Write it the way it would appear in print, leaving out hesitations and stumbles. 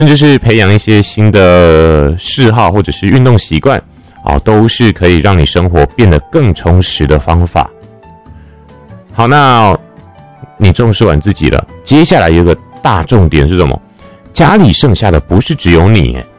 甚至是培养一些新的嗜好或者是运动习惯啊，都是可以让你生活变得更充实的方法。好，那你重视完自己了，接下来有个大重点是什么？家里剩下的不是只有你，